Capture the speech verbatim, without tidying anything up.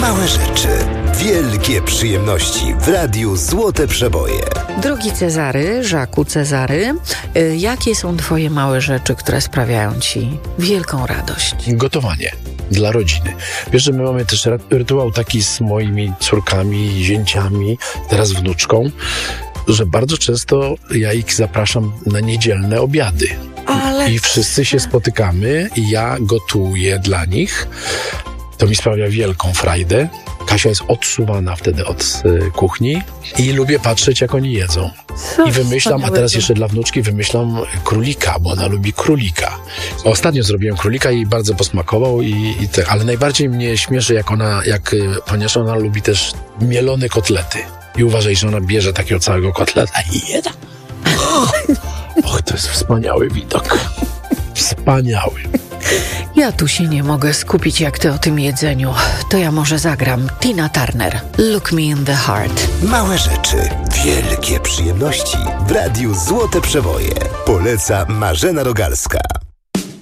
Małe rzeczy, wielkie przyjemności w Radiu Złote Przeboje. Drogi Cezary, Żaku Cezary, y, jakie są twoje małe rzeczy, które sprawiają ci wielką radość? Gotowanie dla rodziny. Wiesz, że my mamy też rytuał taki z moimi córkami, zięciami, teraz wnuczką, że bardzo często ja ich zapraszam na niedzielne obiady. Ale... I wszyscy się spotykamy i ja gotuję dla nich. To mi sprawia wielką frajdę. Kasia jest odsuwana wtedy od y, kuchni i lubię patrzeć, jak oni jedzą. Co I wymyślam, a teraz to? jeszcze dla wnuczki wymyślam królika, bo ona lubi królika. Ostatnio zrobiłem królika i jej bardzo posmakował, i, i te, ale najbardziej mnie śmieszy, jak ona, jak, ponieważ ona lubi też mielone kotlety. I uważaj, że ona bierze takiego całego kotleta i jeda. Och, to jest wspaniały widok. Wspaniały. Ja tu się nie mogę skupić, jak ty o tym jedzeniu. To ja może zagram Tina Turner. Look me in the heart. Małe rzeczy, wielkie przyjemności w Radiu Złote Przeboje. Poleca Marzena Rogalska.